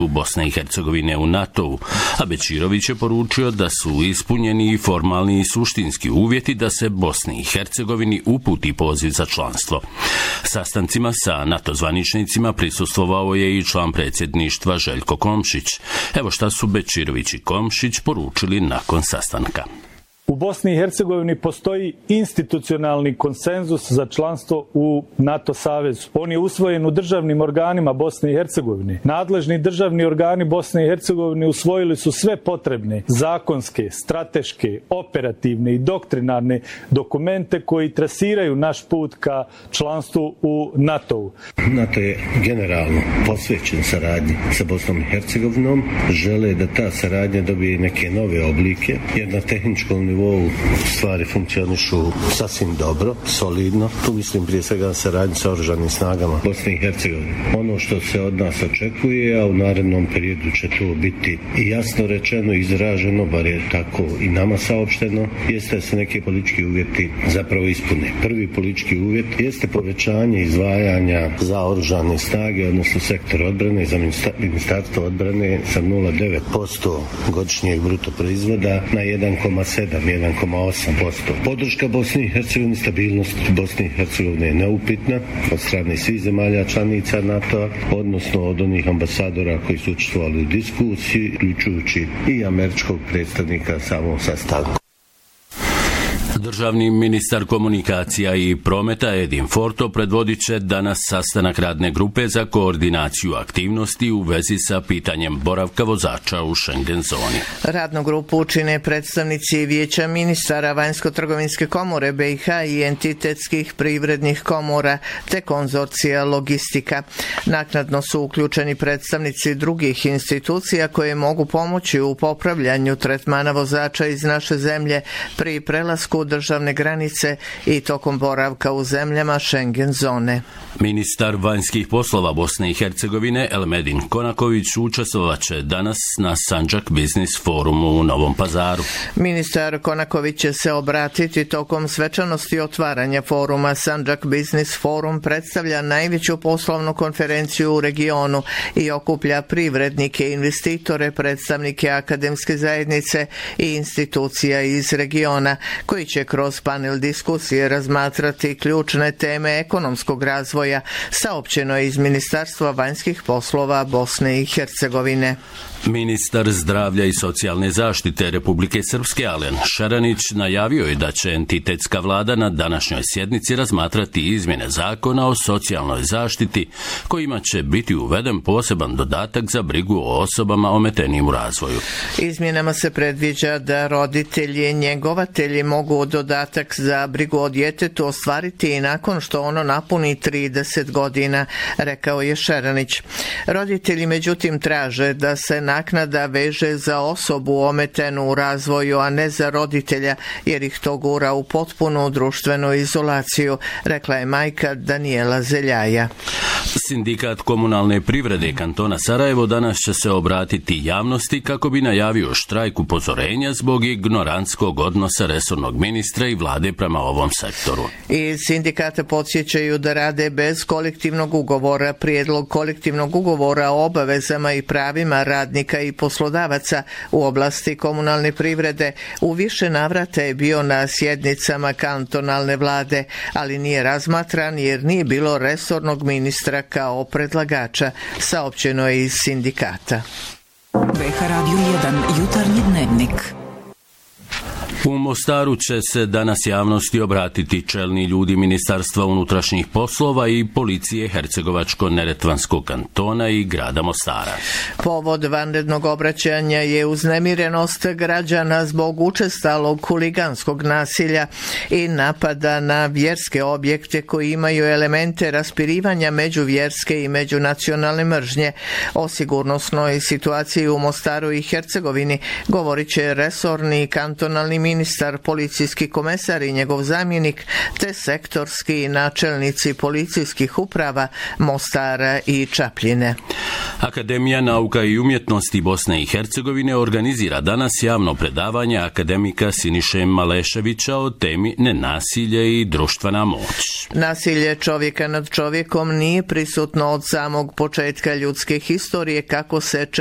Bosne i Hercegovine u NATO-u, a Bećirović je poručio da su ispunjeni formalni i suštinski uvjeti da se Bosni i Hercegovini uputi poziv za članstvo. Sastancima sa NATO zvaničnicima prisustvovao je i član predsjedništva Željko Komšić. Evo šta su Bećirović i Komšić poručili nakon sastanka. U Bosni i Hercegovini postoji institucionalni konsenzus za članstvo u NATO savezu. On je usvojen u državnim organima Bosne i Hercegovine. Nadležni državni organi Bosne i Hercegovine usvojili su sve potrebne zakonske, strateške, operativne i doktrinarne dokumente koji trasiraju naš put ka članstvu u NATO-u. NATO je generalno posvećen saradnji sa Bosnom i Hercegovinom. Žele da ta saradnja dobije neke nove oblike, jer na tehničkom nivou stvari funkcionišu sasvim dobro, solidno. Tu mislim prije svega na saradnju sa oružanim snagama Bosne i Hercegovine. Ono što se od nas očekuje, a u narednom periodu će to biti jasno rečeno, izraženo, bar je tako i nama saopšteno, jeste da se neke politički uvjeti zapravo ispune. Prvi politički uvjet jeste povećanje izdvajanja za oružane snage, odnosno sektor odbrane, za ministarstvo odbrane sa 0,9% godišnjeg bruto proizvoda na 1,8%. Podrška Bosni i Hercegovini, stabilnost Bosne i Hercegovine je neupitna od strane svih zemalja članica NATO-a, odnosno od onih ambasadora koji su učestvovali u diskusiji, uključujući i američkog predstavnika samom sastanku. Državni ministar komunikacija i prometa Edin Forto predvodit će danas sastanak radne grupe za koordinaciju aktivnosti u vezi sa pitanjem boravka vozača u Schengen zoni. Radnu grupu čine predstavnici Vijeća ministara Vanjsko-trgovinske komore BiH i entitetskih privrednih komora te konzorcija logistika. Naknadno su uključeni predstavnici drugih institucija koje mogu pomoći u popravljanju tretmana vozača iz naše zemlje pri prelasku državne granice i tokom boravka u zemljama Schengen zone. Ministar vanjskih poslova Bosne i Hercegovine Elmedin Konaković učestvovaće danas na Sandžak Business forumu u Novom Pazaru. Ministar Konaković će se obratiti tokom svečanosti otvaranja foruma. Sandžak Business forum predstavlja najveću poslovnu konferenciju u regionu i okuplja privrednike, investitore, predstavnike akademske zajednice i institucija iz regiona, koji će kroz panel diskusije razmatrati ključne teme ekonomskog razvoja, saopćeno je iz Ministarstva vanjskih poslova Bosne i Hercegovine. Ministar zdravlja i socijalne zaštite Republike Srpske Alen Šaranić najavio je da će entitetska vlada na današnjoj sjednici razmatrati izmjene zakona o socijalnoj zaštiti kojima će biti uveden poseban dodatak za brigu o osobama ometenim u razvoju. Izmjenama se predviđa da roditelji i njegovatelji mogu dodatak za brigu o djetetu ostvariti i nakon što ono napuni 30 godina, rekao je Šaranić. Roditelji međutim traže da se naknada veže za osobu ometenu u razvoju, a ne za roditelja, jer ih to gura u potpunu društvenu izolaciju, rekla je majka Danijela Zeljaja. Sindikat komunalne privrede kantona Sarajevo danas će se obratiti javnosti kako bi najavio štrajk upozorenja zbog ignorantskog odnosa resornog ministra i vlade prema ovom sektoru. I sindikate podsjećaju da rade bez kolektivnog ugovora. Prijedlog kolektivnog ugovora o obavezama i pravima radnika i poslodavaca u oblasti komunalne privrede u više navrata je bio na sjednicama kantonalne vlade, ali nije razmatran jer nije bilo resornog ministra kao predlagača, saopćeno je iz sindikata. BiH Radio 1 jutarnji dnevnik. U Mostaru će se danas javnosti obratiti čelni ljudi Ministarstva unutrašnjih poslova i policije Hercegovačko-neretvanskog kantona i grada Mostara. Povod vanrednog obraćanja je uznemirenost građana zbog učestalog huliganskog nasilja i napada na vjerske objekte koji imaju elemente raspirivanja međuvjerske i međunacionalne mržnje. O sigurnosnoj situaciji u Mostaru i Hercegovini govorit će resorni kantonalni ministar ministar, policijski komesar i njegov zamjenik, te sektorski načelnici policijskih uprava Mostara i Čapljine. Akademija nauka i umjetnosti Bosne i Hercegovine organizira danas javno predavanje akademika Siniše Maleševića o temi nenasilje i društvena moć. Nasilje čovjeka nad čovjekom nije prisutno od samog početka ljudske historije, kako se